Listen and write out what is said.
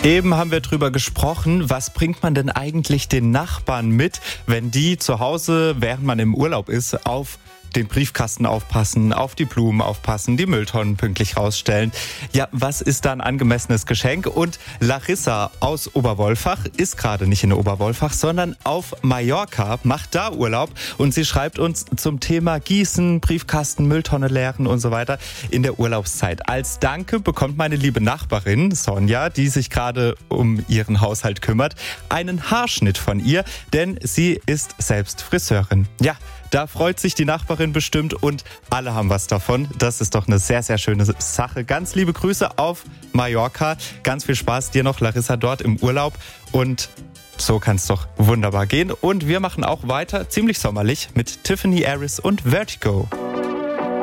Eben haben wir drüber gesprochen, was bringt man denn eigentlich den Nachbarn mit, wenn die zu Hause, während man im Urlaub ist, auf den Briefkasten aufpassen, auf die Blumen aufpassen, die Mülltonnen pünktlich rausstellen. Ja, was ist da ein angemessenes Geschenk? Und Larissa aus Oberwolfach ist gerade nicht in Oberwolfach, sondern auf Mallorca, macht da Urlaub. Und sie schreibt uns zum Thema Gießen, Briefkasten, Mülltonne leeren und so weiter in der Urlaubszeit. Als Danke bekommt meine liebe Nachbarin Sonja, die sich gerade um ihren Haushalt kümmert, einen Haarschnitt von ihr, denn sie ist selbst Friseurin. Ja, da freut sich die Nachbarin bestimmt und alle haben was davon. Das ist doch eine sehr, sehr schöne Sache. Ganz liebe Grüße auf Mallorca. Ganz viel Spaß dir noch, Larissa, dort im Urlaub. Und so kann es doch wunderbar gehen. Und wir machen auch weiter, ziemlich sommerlich, mit Tiffany Harris und Vertigo.